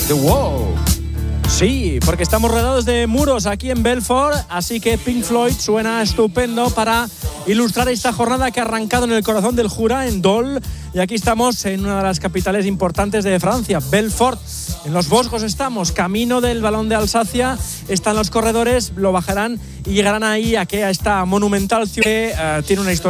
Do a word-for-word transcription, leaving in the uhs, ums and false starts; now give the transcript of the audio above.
The Wall. Sí, porque estamos rodeados de muros aquí en Belfort, así que Pink Floyd suena estupendo para ilustrar esta jornada que ha arrancado en el corazón del Jura, en Dole. Y aquí estamos en una de las capitales importantes de Francia, Belfort. En los Vosgos estamos, camino del Balón de Alsacia. Están los corredores, lo bajarán y llegarán ahí a, que, a esta monumental ciudad que uh, tiene una historia